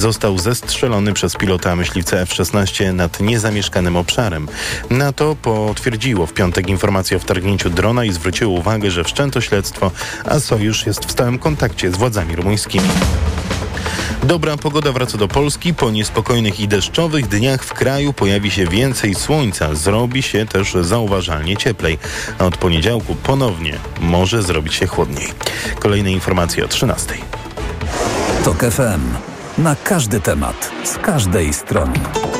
został zestrzelony przez pilota myśliwca F-16 nad niezamieszkanym obszarem. NATO potwierdziło w piątek informację o wtargnięciu drona i zwróciło uwagę, że wszczęto śledztwo, a sojusz jest w stałym kontakcie z władzami rumuńskimi. Dobra pogoda wraca do Polski. Po niespokojnych i deszczowych dniach w kraju pojawi się więcej słońca. Zrobi się też zauważalnie cieplej. A od poniedziałku ponownie może zrobić się chłodniej. Kolejne informacje o 13:00. TOK FM. Na każdy temat, z każdej strony.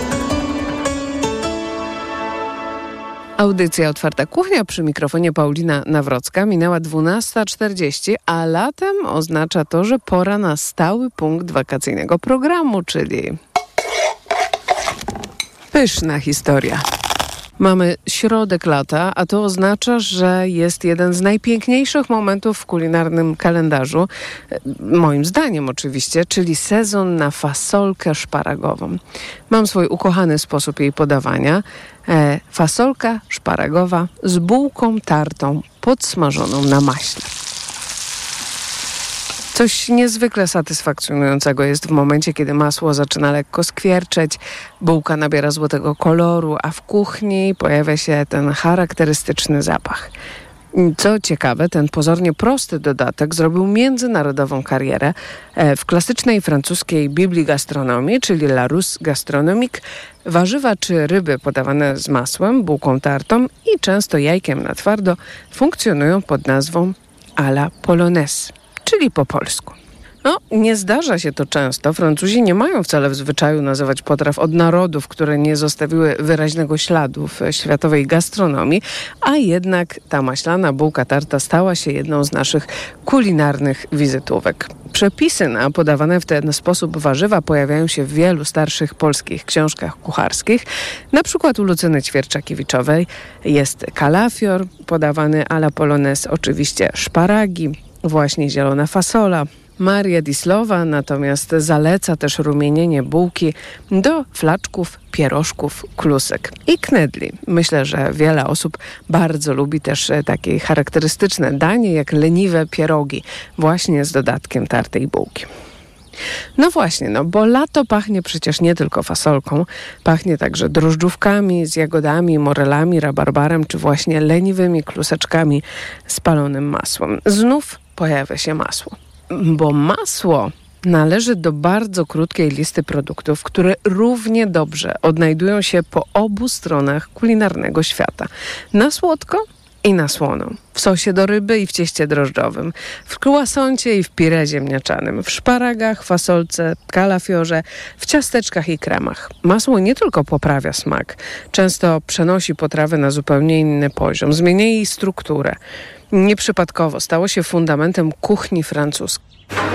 Audycja Otwarta Kuchnia, przy mikrofonie Paulina Nawrocka. Minęła 12:40, a latem oznacza to, że pora na stały punkt wakacyjnego programu, czyli pyszna historia. Mamy środek lata, a to oznacza, że jest jeden z najpiękniejszych momentów w kulinarnym kalendarzu, moim zdaniem oczywiście, czyli sezon na fasolkę szparagową. Mam swój ukochany sposób jej podawania. Fasolka szparagowa z bułką tartą podsmażoną na maśle. Coś niezwykle satysfakcjonującego jest w momencie, kiedy masło zaczyna lekko skwierczeć, bułka nabiera złotego koloru, a w kuchni pojawia się ten charakterystyczny zapach. Co ciekawe, ten pozornie prosty dodatek zrobił międzynarodową karierę. W klasycznej francuskiej Biblii gastronomii, czyli Larousse Gastronomique, warzywa czy ryby podawane z masłem, bułką tartą i często jajkiem na twardo funkcjonują pod nazwą à la polonaise, czyli po polsku. Nie zdarza się to często. Francuzi nie mają wcale w zwyczaju nazywać potraw od narodów, które nie zostawiły wyraźnego śladu w światowej gastronomii, a jednak ta maślana bułka tarta stała się jedną z naszych kulinarnych wizytówek. Przepisy na podawane w ten sposób warzywa pojawiają się w wielu starszych polskich książkach kucharskich. Na przykład u Lucyny Ćwierczakiewiczowej jest kalafior podawany à la polonaise, oczywiście szparagi, właśnie zielona fasola. Maria Dislowa natomiast zaleca też rumienienie bułki do flaczków, pierożków, klusek i knedli. Myślę, że wiele osób bardzo lubi też takie charakterystyczne danie jak leniwe pierogi, właśnie z dodatkiem tartej bułki. No właśnie, bo lato pachnie przecież nie tylko fasolką, pachnie także drożdżówkami z jagodami, morelami, rabarbarem czy właśnie leniwymi kluseczkami z palonym masłem. Znów pojawia się masło. Bo masło należy do bardzo krótkiej listy produktów, które równie dobrze odnajdują się po obu stronach kulinarnego świata. Na słodko i na słono. W sosie do ryby i w cieście drożdżowym. W croissancie i w pire ziemniaczanym. W szparagach, fasolce, kalafiorze, w ciasteczkach i kremach. Masło nie tylko poprawia smak. Często przenosi potrawę na zupełnie inny poziom. Zmienia jej strukturę. Nieprzypadkowo stało się fundamentem kuchni francuskiej.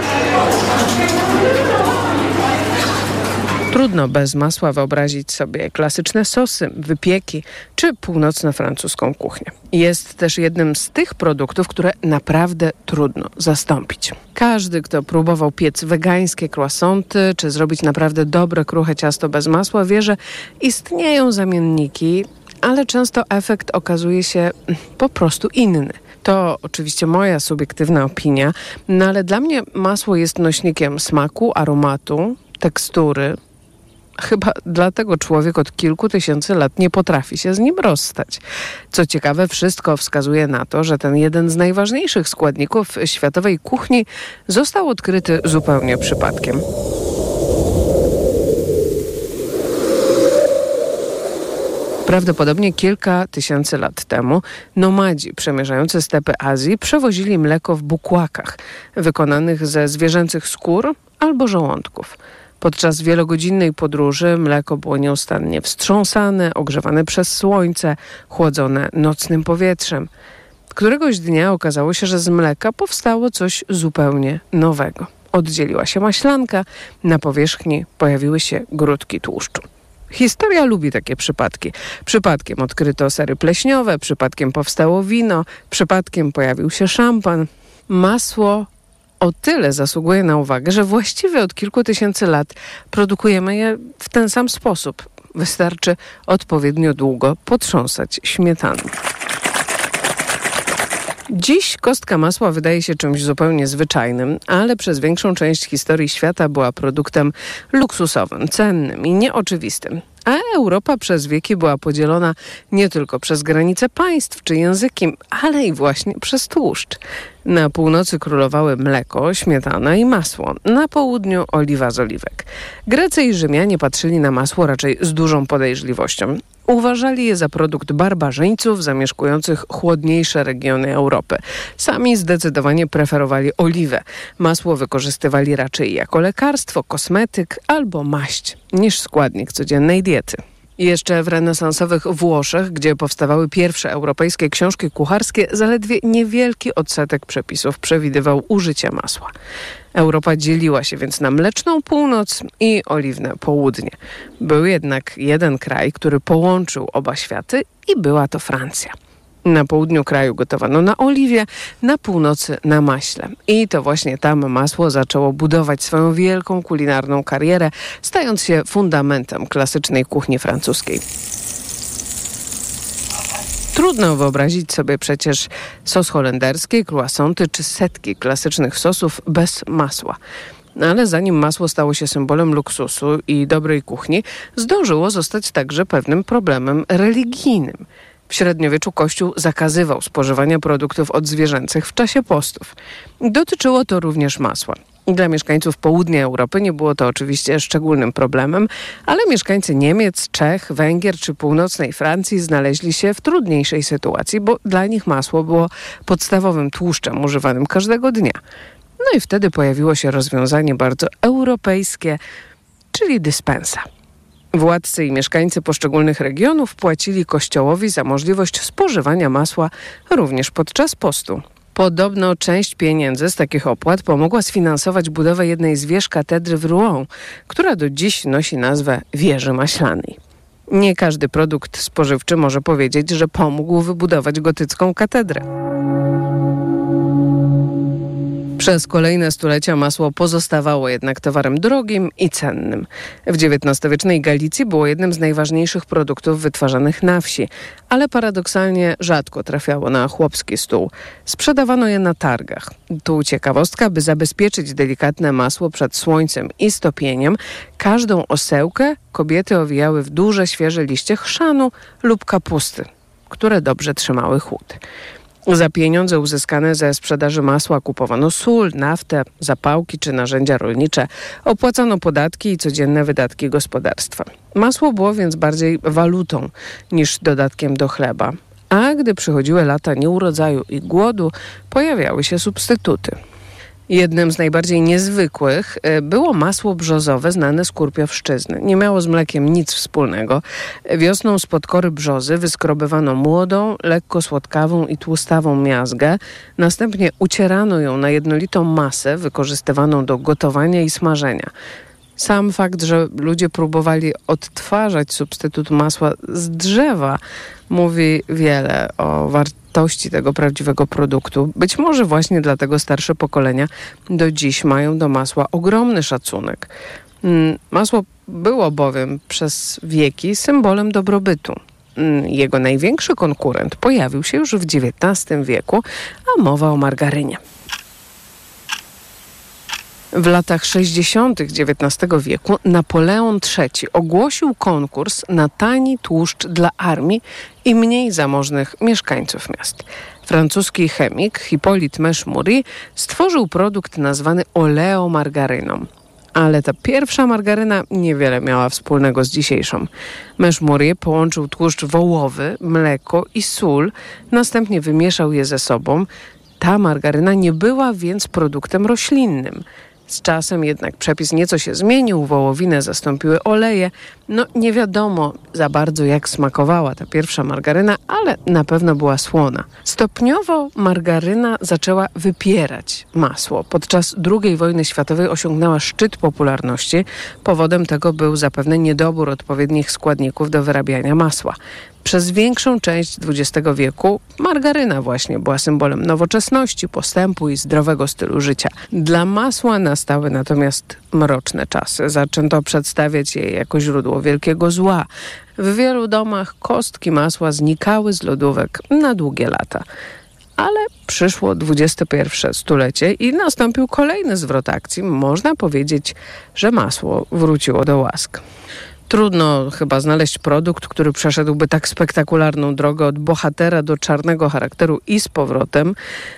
Trudno bez masła wyobrazić sobie klasyczne sosy, wypieki czy północno-francuską kuchnię. Jest też jednym z tych produktów, które naprawdę trudno zastąpić. Każdy, kto próbował piec wegańskie croissanty czy zrobić naprawdę dobre, kruche ciasto bez masła, wie, że istnieją zamienniki, ale często efekt okazuje się po prostu inny. To oczywiście moja subiektywna opinia, ale dla mnie masło jest nośnikiem smaku, aromatu, tekstury. Chyba dlatego człowiek od kilku tysięcy lat nie potrafi się z nim rozstać. Co ciekawe, wszystko wskazuje na to, że ten jeden z najważniejszych składników światowej kuchni został odkryty zupełnie przypadkiem. Prawdopodobnie kilka tysięcy lat temu nomadzi przemierzający stepy Azji przewozili mleko w bukłakach, wykonanych ze zwierzęcych skór albo żołądków. Podczas wielogodzinnej podróży mleko było nieustannie wstrząsane, ogrzewane przez słońce, chłodzone nocnym powietrzem. Któregoś dnia okazało się, że z mleka powstało coś zupełnie nowego. Oddzieliła się maślanka, na powierzchni pojawiły się grudki tłuszczu. Historia lubi takie przypadki. Przypadkiem odkryto sery pleśniowe, przypadkiem powstało wino, przypadkiem pojawił się szampan. Masło o tyle zasługuje na uwagę, że właściwie od kilku tysięcy lat produkujemy je w ten sam sposób. Wystarczy odpowiednio długo potrząsać śmietaną. Dziś kostka masła wydaje się czymś zupełnie zwyczajnym, ale przez większą część historii świata była produktem luksusowym, cennym i nieoczywistym. A Europa przez wieki była podzielona nie tylko przez granice państw czy języki, ale i właśnie przez tłuszcz. Na północy królowały mleko, śmietana i masło, na południu oliwa z oliwek. Grecy i Rzymianie patrzyli na masło raczej z dużą podejrzliwością. Uważali je za produkt barbarzyńców zamieszkujących chłodniejsze regiony Europy. Sami zdecydowanie preferowali oliwę. Masło wykorzystywali raczej jako lekarstwo, kosmetyk albo maść niż składnik codziennej diety. Jeszcze w renesansowych Włoszech, gdzie powstawały pierwsze europejskie książki kucharskie, zaledwie niewielki odsetek przepisów przewidywał użycie masła. Europa dzieliła się więc na mleczną północ i oliwne południe. Był jednak jeden kraj, który połączył oba światy i była to Francja. Na południu kraju gotowano na oliwie, na północy na maśle. I to właśnie tam masło zaczęło budować swoją wielką kulinarną karierę, stając się fundamentem klasycznej kuchni francuskiej. Trudno wyobrazić sobie przecież sos holenderski, croissanty czy setki klasycznych sosów bez masła. Ale zanim masło stało się symbolem luksusu i dobrej kuchni, zdążyło zostać także pewnym problemem religijnym. W średniowieczu Kościół zakazywał spożywania produktów odzwierzęcych w czasie postów. Dotyczyło to również masła. Dla mieszkańców południa Europy nie było to oczywiście szczególnym problemem, ale mieszkańcy Niemiec, Czech, Węgier czy północnej Francji znaleźli się w trudniejszej sytuacji, bo dla nich masło było podstawowym tłuszczem używanym każdego dnia. No i wtedy pojawiło się rozwiązanie bardzo europejskie, czyli dyspensa. Władcy i mieszkańcy poszczególnych regionów płacili Kościołowi za możliwość spożywania masła również podczas postu. Podobno część pieniędzy z takich opłat pomogła sfinansować budowę jednej z wież katedry w Rouen, która do dziś nosi nazwę Wieży Maślanej. Nie każdy produkt spożywczy może powiedzieć, że pomógł wybudować gotycką katedrę. Przez kolejne stulecia masło pozostawało jednak towarem drogim i cennym. W XIX-wiecznej Galicji było jednym z najważniejszych produktów wytwarzanych na wsi, ale paradoksalnie rzadko trafiało na chłopski stół. Sprzedawano je na targach. Tu ciekawostka, by zabezpieczyć delikatne masło przed słońcem i stopieniem, każdą osełkę kobiety owijały w duże, świeże liście chrzanu lub kapusty, które dobrze trzymały chłód. Za pieniądze uzyskane ze sprzedaży masła kupowano sól, naftę, zapałki czy narzędzia rolnicze. Opłacano podatki i codzienne wydatki gospodarstwa. Masło było więc bardziej walutą niż dodatkiem do chleba. A gdy przychodziły lata nieurodzaju i głodu, pojawiały się substytuty. Jednym z najbardziej niezwykłych było masło brzozowe znane z Kurpiowszczyzny. Nie miało z mlekiem nic wspólnego. Wiosną spod kory brzozy wyskrobywano młodą, lekko słodkawą i tłustawą miazgę. Następnie ucierano ją na jednolitą masę wykorzystywaną do gotowania i smażenia. Sam fakt, że ludzie próbowali odtwarzać substytut masła z drzewa, mówi wiele o wartości tego prawdziwego produktu. Być może właśnie dlatego starsze pokolenia do dziś mają do masła ogromny szacunek. Masło było bowiem przez wieki symbolem dobrobytu. Jego największy konkurent pojawił się już w XIX wieku, a mowa o margarynie. W latach 60. XIX wieku Napoleon III ogłosił konkurs na tani tłuszcz dla armii i mniej zamożnych mieszkańców miast. Francuski chemik Hippolyte Mèche-Moury stworzył produkt nazwany oleomargaryną. Ale ta pierwsza margaryna niewiele miała wspólnego z dzisiejszą. Mèche-Moury połączył tłuszcz wołowy, mleko i sól, następnie wymieszał je ze sobą. Ta margaryna nie była więc produktem roślinnym. Z czasem jednak przepis nieco się zmienił, wołowinę zastąpiły oleje. No nie wiadomo za bardzo jak smakowała ta pierwsza margaryna, ale na pewno była słona. Stopniowo margaryna zaczęła wypierać masło. Podczas II wojny światowej osiągnęła szczyt popularności. Powodem tego był zapewne niedobór odpowiednich składników do wyrabiania masła. Przez większą część XX wieku margaryna właśnie była symbolem nowoczesności, postępu i zdrowego stylu życia. Dla masła nastały natomiast mroczne czasy. Zaczęto przedstawiać je jako źródło wielkiego zła. W wielu domach kostki masła znikały z lodówek na długie lata. Ale przyszło XXI stulecie i nastąpił kolejny zwrot akcji. Można powiedzieć, że masło wróciło do łask. Trudno chyba znaleźć produkt, który przeszedłby tak spektakularną drogę od bohatera do czarnego charakteru i z powrotem.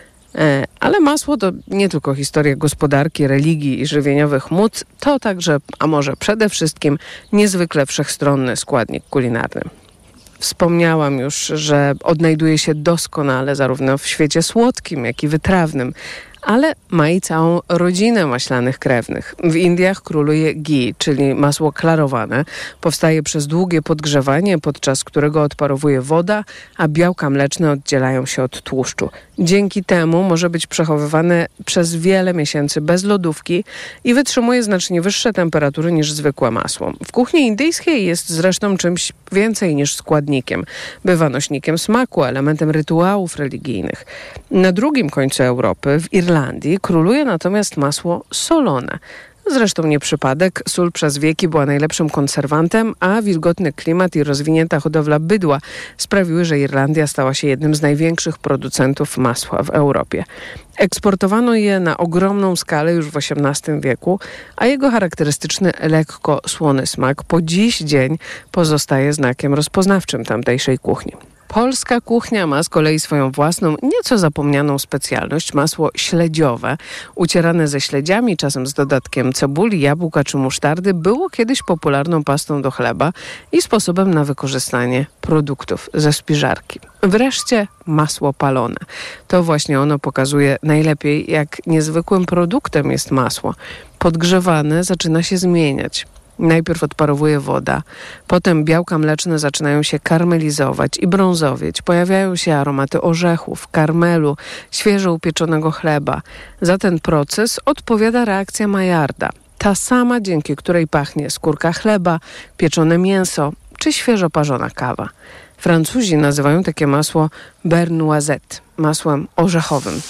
Ale masło to nie tylko historia gospodarki, religii i żywieniowych mód, to także, a może przede wszystkim, niezwykle wszechstronny składnik kulinarny. Wspomniałam już, że odnajduje się doskonale zarówno w świecie słodkim, jak i wytrawnym, ale ma i całą rodzinę maślanych krewnych. W Indiach króluje ghee, czyli masło klarowane. Powstaje przez długie podgrzewanie, podczas którego odparowuje woda, a białka mleczne oddzielają się od tłuszczu. Dzięki temu może być przechowywane przez wiele miesięcy bez lodówki i wytrzymuje znacznie wyższe temperatury niż zwykłe masło. W kuchni indyjskiej jest zresztą czymś więcej niż składnikiem. Bywa nośnikiem smaku, elementem rytuałów religijnych. Na drugim końcu Europy, w Irlandii, króluje natomiast masło solone. Zresztą nie przypadek, sól przez wieki była najlepszym konserwantem, a wilgotny klimat i rozwinięta hodowla bydła sprawiły, że Irlandia stała się jednym z największych producentów masła w Europie. Eksportowano je na ogromną skalę już w XVIII wieku, a jego charakterystyczny, lekko słony smak po dziś dzień pozostaje znakiem rozpoznawczym tamtejszej kuchni. Polska kuchnia ma z kolei swoją własną, nieco zapomnianą specjalność, masło śledziowe. Ucierane ze śledziami, czasem z dodatkiem cebuli, jabłka czy musztardy, było kiedyś popularną pastą do chleba i sposobem na wykorzystanie produktów ze spiżarki. Wreszcie masło palone. To właśnie ono pokazuje najlepiej, jak niezwykłym produktem jest masło. Podgrzewane zaczyna się zmieniać. Najpierw odparowuje woda, potem białka mleczne zaczynają się karmelizować i brązowieć. Pojawiają się aromaty orzechów, karmelu, świeżo upieczonego chleba. Za ten proces odpowiada reakcja Maillarda. Ta sama, dzięki której pachnie skórka chleba, pieczone mięso czy świeżo parzona kawa. Francuzi nazywają takie masło beurre noisette, masłem orzechowym.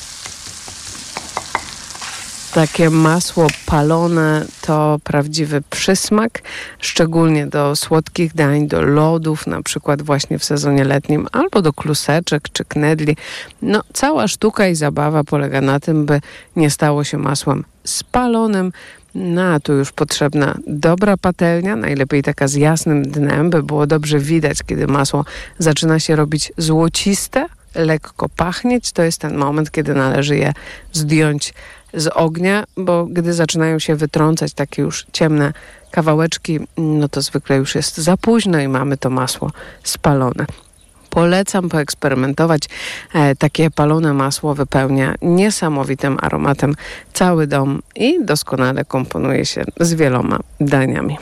Takie masło palone to prawdziwy przysmak, szczególnie do słodkich dań, do lodów, na przykład właśnie w sezonie letnim, albo do kluseczek czy knedli. No, cała sztuka i zabawa polega na tym, by nie stało się masłem spalonym. No, a tu już potrzebna dobra patelnia, najlepiej taka z jasnym dnem, by było dobrze widać, kiedy masło zaczyna się robić złociste, lekko pachnieć. To jest ten moment, kiedy należy je zdjąć z ognia, bo gdy zaczynają się wytrącać takie już ciemne kawałeczki, no to zwykle już jest za późno i mamy to masło spalone. Polecam poeksperymentować. Takie palone masło wypełnia niesamowitym aromatem cały dom i doskonale komponuje się z wieloma daniami.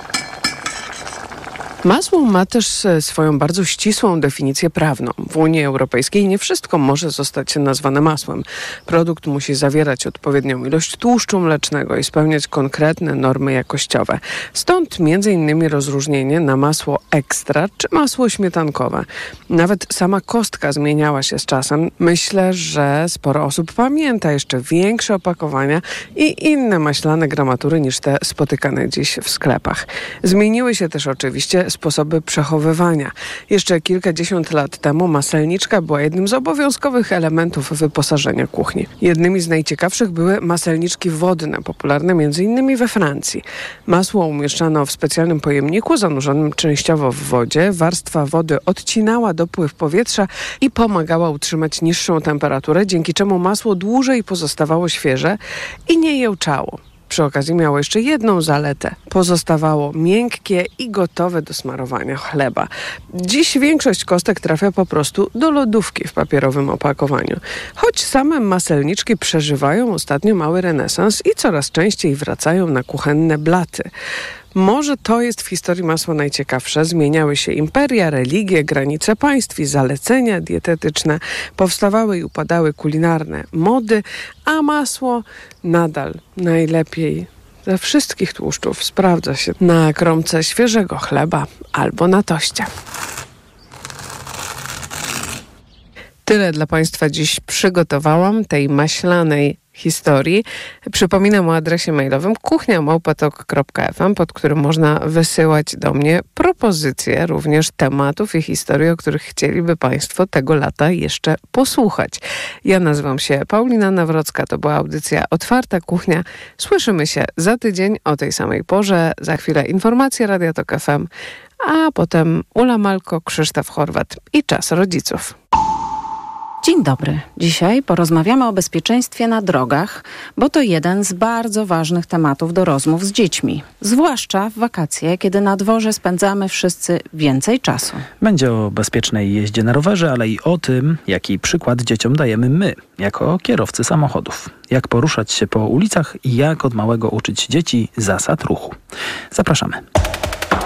Masło ma też swoją bardzo ścisłą definicję prawną. W Unii Europejskiej nie wszystko może zostać nazwane masłem. Produkt musi zawierać odpowiednią ilość tłuszczu mlecznego i spełniać konkretne normy jakościowe. Stąd m.in. rozróżnienie na masło ekstra czy masło śmietankowe. Nawet sama kostka zmieniała się z czasem. Myślę, że sporo osób pamięta jeszcze większe opakowania i inne maślane gramatury niż te spotykane dziś w sklepach. Zmieniły się też oczywiście sposoby przechowywania. Jeszcze kilkadziesiąt lat temu maselniczka była jednym z obowiązkowych elementów wyposażenia kuchni. Jednymi z najciekawszych były maselniczki wodne, popularne m.in. we Francji. Masło umieszczano w specjalnym pojemniku zanurzonym częściowo w wodzie. Warstwa wody odcinała dopływ powietrza i pomagała utrzymać niższą temperaturę, dzięki czemu masło dłużej pozostawało świeże i nie jełczało. Przy okazji miało jeszcze jedną zaletę. Pozostawało miękkie i gotowe do smarowania chleba. Dziś większość kostek trafia po prostu do lodówki w papierowym opakowaniu. Choć same maselniczki przeżywają ostatnio mały renesans i coraz częściej wracają na kuchenne blaty. Może to jest w historii masła najciekawsze. Zmieniały się imperia, religie, granice państw i zalecenia dietetyczne. Powstawały i upadały kulinarne mody, a masło nadal najlepiej ze wszystkich tłuszczów sprawdza się na kromce świeżego chleba albo na toście. Tyle dla Państwa dziś przygotowałam tej maślanej historii. Przypominam o adresie mailowym kuchnia@tok.fm, pod którym można wysyłać do mnie propozycje również tematów i historii, o których chcieliby Państwo tego lata jeszcze posłuchać. Ja nazywam się Paulina Nawrocka, to była audycja Otwarta Kuchnia. Słyszymy się za tydzień o tej samej porze. Za chwilę informacje Radia Tok FM, a potem Ula Malko, Krzysztof Horwat i Czas Rodziców. Dzień dobry. Dzisiaj porozmawiamy o bezpieczeństwie na drogach, bo to jeden z bardzo ważnych tematów do rozmów z dziećmi. Zwłaszcza w wakacje, kiedy na dworze spędzamy wszyscy więcej czasu. Będzie o bezpiecznej jeździe na rowerze, ale i o tym, jaki przykład dzieciom dajemy my, jako kierowcy samochodów. Jak poruszać się po ulicach i jak od małego uczyć dzieci zasad ruchu. Zapraszamy.